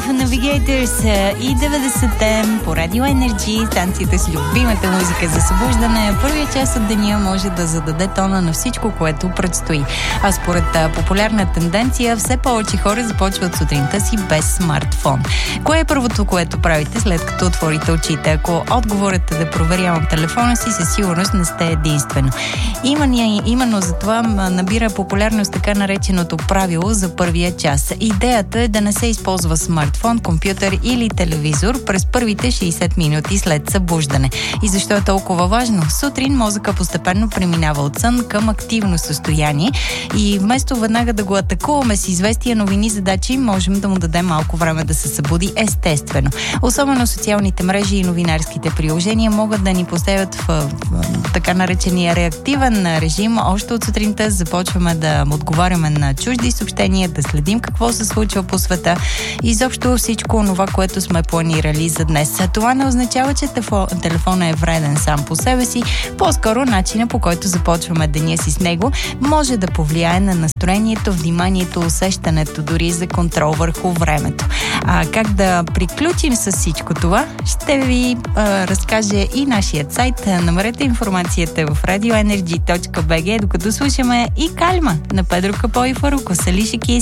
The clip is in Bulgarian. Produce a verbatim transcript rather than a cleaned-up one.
в Navigators и деветдесетте по Радио Energy, станцията с любимата музика за събуждане. Първия час от деня може да зададе тона на всичко, което предстои. А според популярна тенденция, все повече хора започват сутринта си без смартфон. Кое е първото, което правите след като отворите очите? Ако отговорът е да проверявам телефона си, със сигурност не сте единствено. Именно, именно за това набира популярност така нареченото правило за първия час. Идеята е да не се използва смартфон, компютър или телевизор през първите шейсет минути след събуждане. И защо е толкова важно? Сутрин мозъка постепенно преминава от сън към активно състояние и вместо веднага да го атакуваме с известия новини задачи, можем да му дадем малко време да се събуди естествено. Особено социалните мрежи и новинарските приложения могат да ни поставят в, в, в така наречения реактивен режим. Още от сутринта започваме да отговаряме на чужди съобщения, да следим какво се случва по света и изобщо всичко това, което сме планирали за днес. А това не означава, че телефонът е вреден сам по себе си. По-скоро начина, по който започваме деня си с него, може да повлияе на настроението, вниманието, усещането, дори за контрол върху времето. А как да приключим с всичко това, ще ви а, разкаже и нашият сайт. Намерете информацията в радио енерджи точка би джи, докато слушаме и Кальма на Педро Капо и Фаруко с Алиша Кейс.